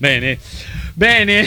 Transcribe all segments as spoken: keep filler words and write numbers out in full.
Bene, bene.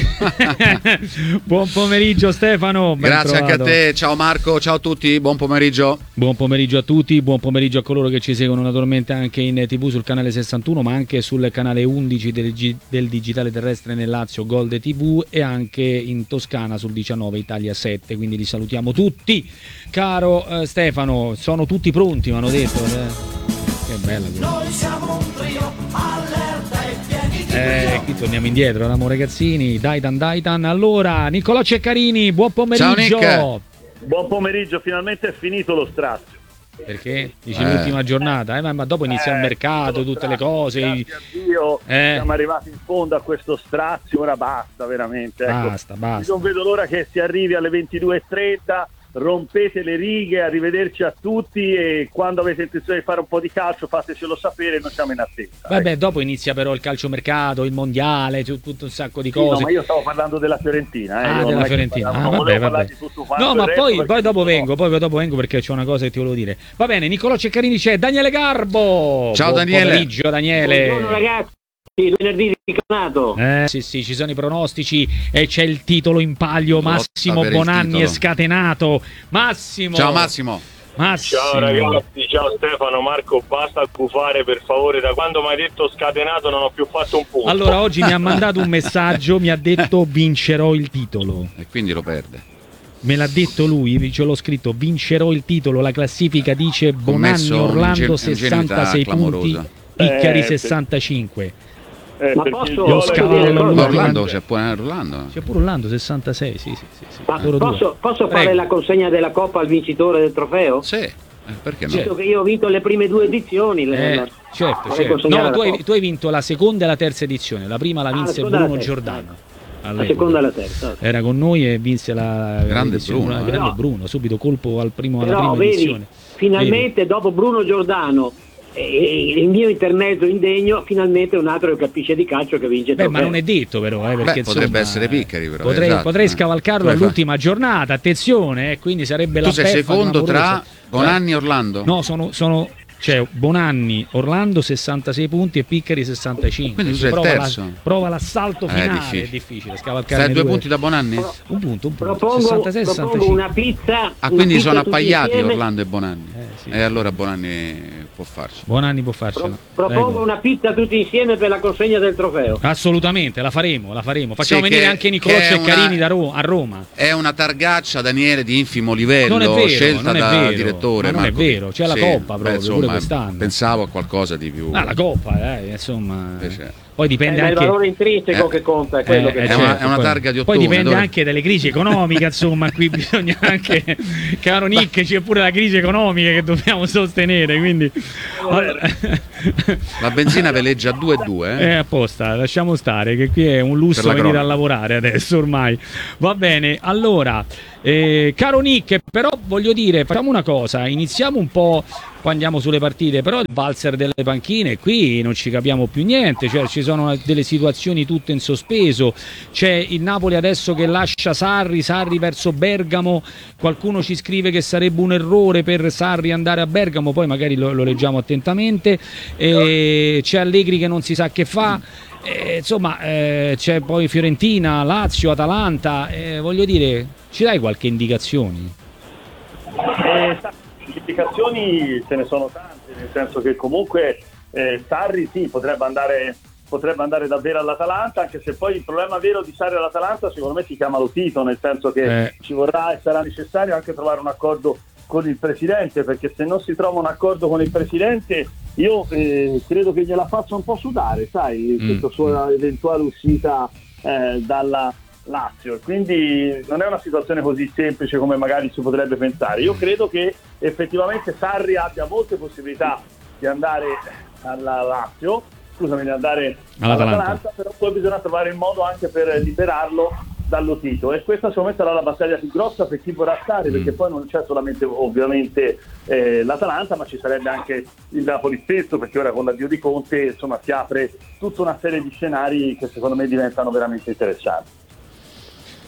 Buon pomeriggio Stefano. Ben Grazie trovato. anche a te, ciao Marco, ciao a tutti, buon pomeriggio. Buon pomeriggio a tutti, buon pomeriggio a coloro che ci seguono naturalmente anche in tivù sul canale sessantuno, ma anche sul canale undici del, del digitale terrestre nel Lazio Gold tivù e anche in Toscana sul diciannove Italia sette, quindi li salutiamo tutti. Caro eh, Stefano, sono tutti pronti, mi hanno detto. Eh. Che bella quella. Noi siamo un trio, allerta e pieni di Eh, qui torniamo indietro, eravamo ragazzini, Daitan Daitan. Allora, Nicolò Ceccarini, buon pomeriggio. Ciao Nick. Buon pomeriggio, finalmente è finito lo strazio. Perché? Dici Eh. l'ultima giornata, eh, ma, ma dopo inizia Eh, il mercato, tutte le cose. Grazie a Dio Eh. siamo arrivati in fondo a questo strazio, ora basta veramente. Ecco. Basta, basta. Io non vedo l'ora che si arrivi alle ventidue e trenta, rompete le righe, arrivederci a tutti e quando avete intenzione di fare un po' di calcio fatecelo sapere, noi siamo in attesa. Vabbè, ecco. dopo inizia però il calciomercato, il mondiale, c'è tutto un sacco di Sì, no, cose. ma io stavo parlando della Fiorentina. Eh. Ah, Io non della è che Fiorentina. parlavo, Ah, non vabbè, volevo parlare vabbè. di tutto quanto No, il ma resto, poi, perché poi dopo tutto no. vengo, poi dopo vengo perché c'è una cosa che ti volevo dire. Va bene, Nicolò Ceccarini c'è, Daniele Garbo. Ciao, Buon Daniele. pomeriggio Daniele. Buongiorno ragazzi, venerdì di campionato. Eh, sì, sì, ci sono i pronostici e c'è il titolo in palio. Lotta Massimo per il Bonanni titolo. è scatenato. Massimo. Ciao Massimo. Massimo. Ciao ragazzi, ciao Stefano, Marco, basta cufare per favore, da quando mi hai detto scatenato non ho più fatto un punto. Allora, oggi mi ha mandato un messaggio, mi ha detto vincerò il titolo. E quindi lo perde. Me l'ha detto lui, ce l'ho scritto, vincerò il titolo, la classifica dice Bonanni, Commesso Orlando un'ingenuità sessantasei punti, clamorosa. Piccari Eh, sessantacinque. Eh, Ma perché posso- il Lo gol è- scavallo Ma all'ultimo. Orlando, c'è pure Orlando. C'è pure Orlando sessantasei, sì, sì, sì, sì. Ma Loro due. posso, posso Prego. fare la consegna della Coppa al vincitore del trofeo? Sì, eh, perché no? Sì. Visto che io ho vinto le prime due edizioni. le- Eh, la- certo, vorrei certo. consegnare No, la tu hai, Coppa. tu hai vinto la seconda e la terza edizione, la prima la Ah, la vinse seconda e la Bruno terza. Giordano. La All'epoca. seconda e la terza. Era con noi e vinse la Grande edizione, Bruno, la eh. grande No. Bruno, subito colpo al primo, alla Però prima vedi, edizione. finalmente dopo Bruno Giordano e il mio intermezzo indegno, finalmente un altro che capisce di calcio che vince il Beh, trofeo. ma non è detto però, eh, perché Beh, potrebbe insomma, essere Piccari, però, Potrei, esatto, potrei eh. scavalcarlo Come all'ultima giornata, attenzione, eh, quindi sarebbe la Tu sei beffa secondo tra clamorosa. Bonanni e Orlando? No, sono, sono c'è Bonanni, Orlando sessantasei punti e Piccari sessantacinque. Quindi tu sei il prova, terzo. la, prova l'assalto Eh, finale, è difficile. difficile, scavalcare Sei a due punti da Bonanni? un punto, un punto. Propongo, sessantasei propongo sessantacinque. una pizza. Ah, una quindi pizza sono tutti appaiati insieme. Orlando e Bonanni. Eh, sì. E allora Bonanni può farci. Bonanni può farcela. Pro- propongo Prego. una pizza tutti insieme per la consegna del trofeo. Assolutamente, la faremo, la faremo. Facciamo Sì, venire che- anche Nicolò che è Ceccarini una- da Ro- a Roma. È una targaccia, Daniele, di infimo livello, Non è vero, scelta non è da vero, direttore. ma non è Marco. vero, c'è la Sì, Coppa beh, proprio, insomma, pure quest'anno. Pensavo a qualcosa di più. Ah, la Coppa, eh, insomma. Invece- Poi Eh, dipende ma il anche valore intrinseco Eh, che conta è quello Eh, che eh, È conta. una- certo, è una poi- targa di Poi ottone, dipende dove- anche dalle crisi economiche, insomma, qui bisogna anche, caro Nick, c'è pure la crisi economica che dobbiamo sostenere, quindi La benzina veleggia a due e due. è Eh? apposta, lasciamo stare che qui è un lusso Per la venire a cronaca. lavorare adesso ormai. Va bene, allora, eh, caro Nick, però voglio dire, facciamo una cosa, iniziamo un po', poi andiamo sulle partite, però il valzer delle panchine, qui non ci capiamo più niente, cioè ci sono delle situazioni tutte in sospeso, c'è il Napoli adesso che lascia Sarri, Sarri verso Bergamo, qualcuno ci scrive che sarebbe un errore per Sarri andare a Bergamo, poi magari lo, lo leggiamo attentamente, e c'è Allegri che non si sa che fa. Eh, insomma, eh, c'è poi Fiorentina, Lazio, Atalanta, eh, voglio dire, ci dai qualche indicazione? Eh, sa- indicazioni ce ne sono tante, nel senso che comunque eh, Sarri sì, potrebbe andare, potrebbe andare davvero all'Atalanta, anche se poi il problema vero di Sarri all'Atalanta secondo me si chiama lo Tito, nel senso che Eh. ci vorrà e sarà necessario anche trovare un accordo con il presidente, perché se non si trova un accordo con il presidente io eh, credo che gliela faccia un po' sudare, sai, Mm. questa sua eventuale uscita eh, dalla Lazio, quindi non è una situazione così semplice come magari si potrebbe pensare. Io credo che effettivamente Sarri abbia molte possibilità di andare alla Lazio, scusami, di andare All'Atalanta. all'Atalanta, però poi bisogna trovare il modo anche per liberarlo dallo Tito, e questa secondo me sarà la battaglia più grossa per chi vorrà stare, perché poi non c'è solamente ovviamente eh, l'Atalanta, ma ci sarebbe anche il Napoli stesso, perché ora con l'addio di Conte insomma si apre tutta una serie di scenari che secondo me diventano veramente interessanti.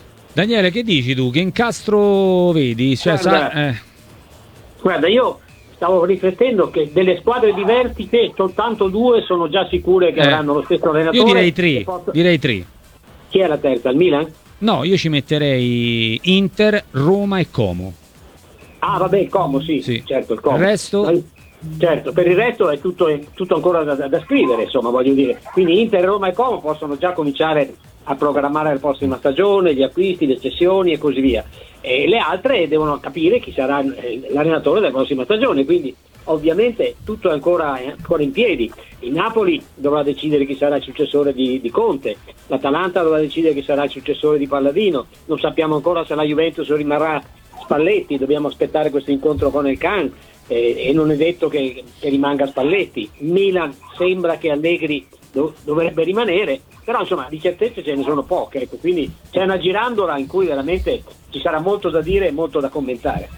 Daniele, che dici tu? Che incastro vedi? Cioè, Guarda, sa- eh, Guarda, io stavo riflettendo che delle squadre diverse soltanto due sono già sicure che Eh, avranno lo stesso allenatore. Io direi tre, e posso- direi tre. Chi è la terza? Il Milan? No, io ci metterei Inter, Roma e Como. Ah, vabbè, il Como, sì, Sì. certo, il Como. Il resto? Ma- Certo, per il resto è tutto, è tutto ancora da, da scrivere, insomma, voglio dire. Quindi Inter, Roma e Como possono già cominciare a programmare la prossima stagione, gli acquisti, le cessioni e così via. E le altre devono capire chi sarà eh, l'allenatore della prossima stagione, quindi ovviamente tutto è ancora, è ancora in piedi. Il Napoli dovrà decidere chi sarà il successore di, di Conte, l'Atalanta dovrà decidere chi sarà il successore di Palladino, non sappiamo ancora se la Juventus rimarrà Spalletti, dobbiamo aspettare questo incontro con il Can. Eh, e non è detto che, che rimanga Spalletti. Milan sembra che Allegri do, dovrebbe rimanere, però insomma di certezze ce ne sono poche, ecco, quindi c'è una girandola in cui veramente ci sarà molto da dire e molto da commentare.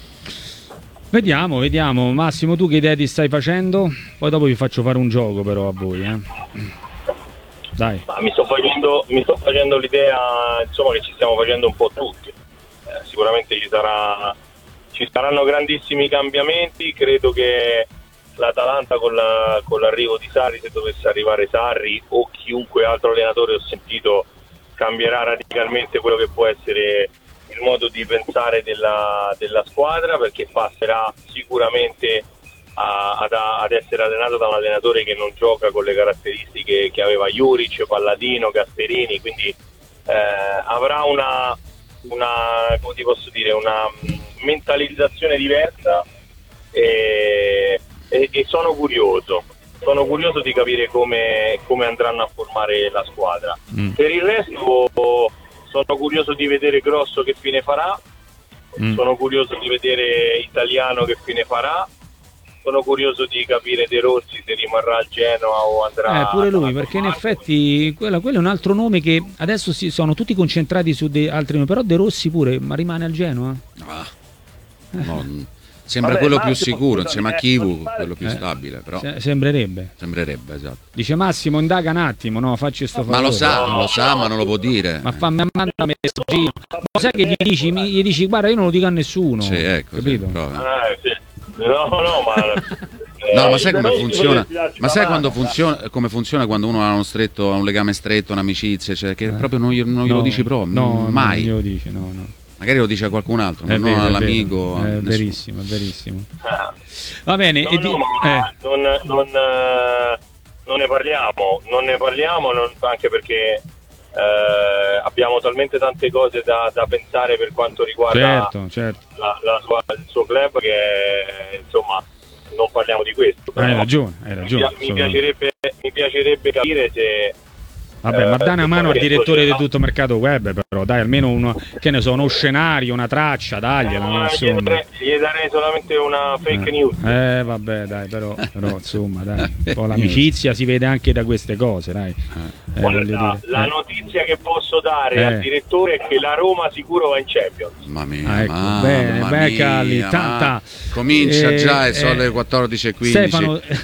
Vediamo, vediamo. Massimo, tu che idee ti stai facendo? Poi dopo vi faccio fare un gioco però a voi, eh. Dai. Ma mi sto facendo, mi sto facendo l'idea, insomma, che ci stiamo facendo un po' tutti. Eh, sicuramente ci sarà Ci saranno grandissimi cambiamenti, credo che l'Atalanta con, la, con l'arrivo di Sarri, se dovesse arrivare Sarri o chiunque altro allenatore ho sentito, cambierà radicalmente quello che può essere il modo di pensare della, della squadra, perché passerà sicuramente a, ad, ad essere allenato da un allenatore che non gioca con le caratteristiche che aveva Juric, Palladino, Gasperini, quindi eh, avrà una, una, come ti posso dire, una mentalizzazione diversa e, e, e sono curioso sono curioso di capire come, come andranno a formare la squadra. Mm. Per il resto sono curioso di vedere Grosso che fine farà, mm. sono curioso di vedere Italiano che fine farà, sono curioso di capire De Rossi se rimarrà al Genoa o andrà eh, pure lui, perché in effetti quello, quello è un altro nome che adesso si sono tutti concentrati su de, altri nomi, però De Rossi pure, ma rimane al Genoa? Ah. No, sembra Vabbè, quello Massimo, più sicuro scusami, insieme a eh, Kivu, non fare- quello più Eh. stabile, però Se- sembrerebbe. sembrerebbe, esatto. Dice Massimo, indaga un attimo, no, facci sto favore. Ma lo sa, lo sa, ma non lo può dire. Ma fammi mandare un messaggino. Ma sai che gli dici? Mi- Gli dici, guarda, io non lo dico a nessuno. Sì, ecco, sì, capito? però- Eh, sì. no no ma No, eh, ma sai come però funziona? si darci Ma sai una quando mano, funziona, come funziona quando uno ha uno stretto, ha un legame stretto, un'amicizia, cioè che proprio non, gli- non glielo No, dici proprio, no, mai. Non glielo dici, no, no. Magari lo dice a qualcun altro, È non vero, è vero. all'amico. a È nessuno. verissimo, è verissimo. eh. Va bene. No, e di- no, ma eh, non, non, eh, non ne parliamo, non ne parliamo non- anche perché eh, abbiamo talmente tante cose da, da pensare per quanto riguarda certo, certo. la, la sua- il suo club che insomma non parliamo di questo. Hai però ragione, hai mi, ragione. pia- mi sono- piacerebbe, mi piacerebbe capire se Vabbè, ma eh, dai una mano al perché direttore di no. tutto mercato web, però dai, almeno uno, che ne so, uno scenario, una traccia, dagliela, no, No, gli, insomma. darei, gli darei solamente una fake news. Eh, vabbè, dai, però, però insomma, dai, un po' l'amicizia si vede anche da queste cose, dai. Eh, voglio Guarda, dire. la Eh. notizia che posso dare Eh. al direttore è che la Roma sicuro va in Champions. Mamma mia, Ah, ecco, mamma bene, mia, beh, Calli, ma- tanta- comincia eh, già, e sono eh, le quattordici e quindici. Stefano,